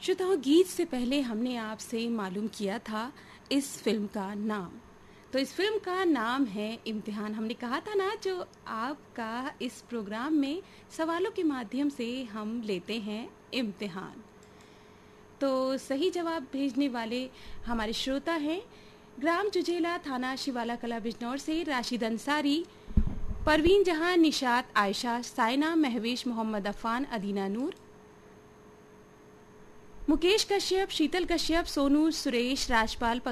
श्रोताओं, गीत से पहले हमने आपसे मालूम किया था इस फिल्म का नाम। तो इस फिल्म का नाम है इम्तिहान। हमने कहा था ना, जो आपका इस प्रोग्राम में सवालों के माध्यम से हम लेते हैं इम्तिहान। तो सही जवाब भेजने वाले हमारे श्रोता हैं ग्राम जुजेला, थाना शिवाला कला, बिजनौर से राशिद अंसारी, परवीन जहां, निशात, आयशा, साइना, महवेश, मोहम्मद अफान, अदीना नूर, मुकेश कश्यप, शीतल कश्यप, सोनू, सुरेश, राजपाल,